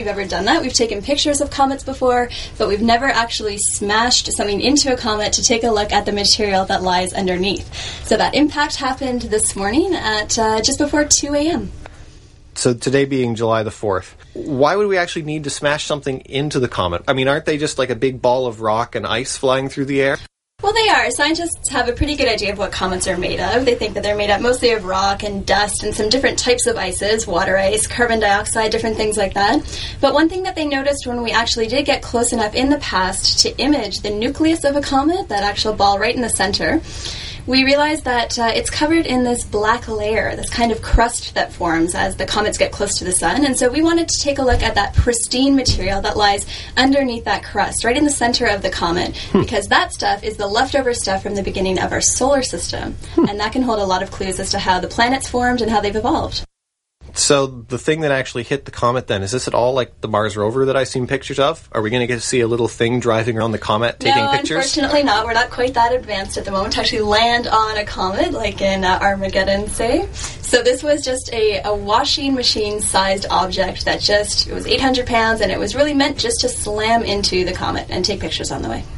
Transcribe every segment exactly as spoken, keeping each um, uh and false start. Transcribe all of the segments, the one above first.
We've ever done that. We've taken pictures of comets before, but we've never actually smashed something into a comet to take a look at the material that lies underneath. So that impact happened this morning at uh, just before two a.m. So today being July the fourth, why would we actually need to smash something into the comet? I mean, aren't they just like a big ball of rock and ice flying through the air? Well, they are. Scientists have a pretty good idea of what comets are made of. They think that they're made up mostly of rock and dust and some different types of ices, water ice, carbon dioxide, different things like that. But one thing that they noticed when we actually did get close enough in the past to image the nucleus of a comet, that actual ball right in the center, we realized that uh, it's covered in this black layer, this kind of crust that forms as the comets get close to the sun. And so we wanted to take a look at that pristine material that lies underneath that crust, right in the center of the comet, hmm. because that stuff is the leftover stuff from the beginning of our solar system. Hmm. And that can hold a lot of clues as to how the planets formed and how they've evolved. So the thing that actually hit the comet then, is this at all like the Mars rover that I've seen pictures of? Are we going to get to see a little thing driving around the comet taking no, pictures? No, unfortunately not. We're not quite that advanced at the moment to actually land on a comet like in uh, Armageddon, say. So this was just a, a washing machine-sized object that just, it was eight hundred pounds, and it was really meant just to slam into the comet and take pictures on the way.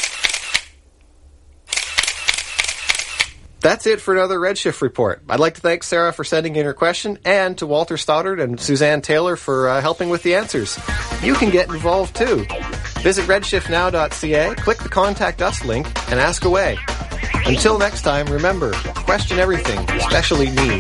That's it for another Redshift report. I'd like to thank Sarah for sending in her question, and to Walter Stoddard and Suzanne Taylor for uh, helping with the answers. You can get involved too. Visit redshift now dot c a, click the Contact Us link, and ask away. Until next time, remember, question everything, especially me.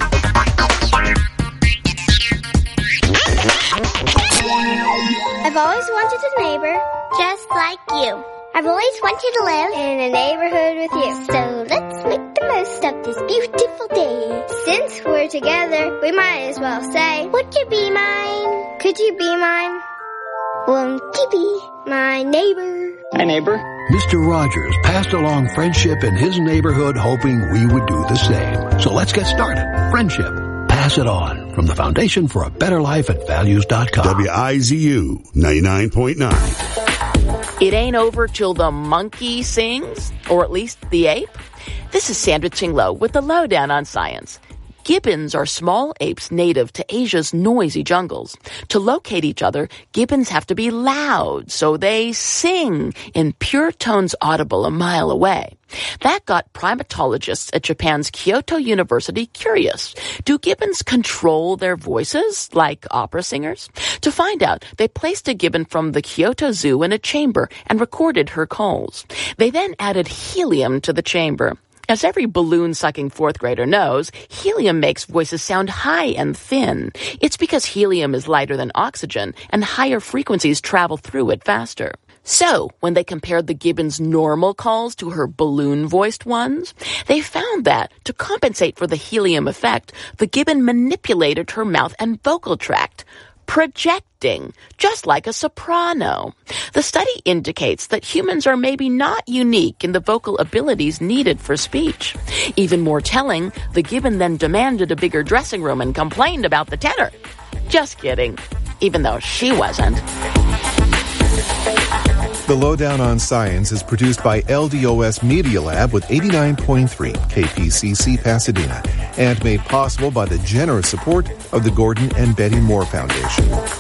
I've always wanted a neighbor just like you. I've always wanted to live in a neighborhood with you. So let's make the most of this beautiful day. Since we're together, we might as well say, would you be mine? Could you be mine? Won't you be my neighbor? Hi, neighbor. Mister Rogers passed along friendship in his neighborhood, hoping we would do the same. So let's get started. Friendship. Pass it on. From the Foundation for a Better Life at values dot com. W I Z U ninety-nine point nine. It ain't over till the monkey sings, or at least the ape. This is Sandra Chinglo with the Lowdown on Science. Gibbons are small apes native to Asia's noisy jungles. To locate each other, gibbons have to be loud, so they sing in pure tones audible a mile away. That got primatologists at Japan's Kyoto University curious. Do gibbons control their voices like opera singers? To find out, they placed a gibbon from the Kyoto Zoo in a chamber and recorded her calls. They then added helium to the chamber. As every balloon-sucking fourth grader knows, helium makes voices sound high and thin. It's because helium is lighter than oxygen, and higher frequencies travel through it faster. So, when they compared the gibbon's normal calls to her balloon-voiced ones, they found that, to compensate for the helium effect, the gibbon manipulated her mouth and vocal tract, projecting, just like a soprano. The study indicates that humans are maybe not unique in the vocal abilities needed for speech. Even more telling, the gibbon then demanded a bigger dressing room and complained about the tenor. Just kidding, even though she wasn't. The Lowdown on Science is produced by L D O S Media Lab with eighty-nine point three K P C C Pasadena and made possible by the generous support of the Gordon and Betty Moore Foundation.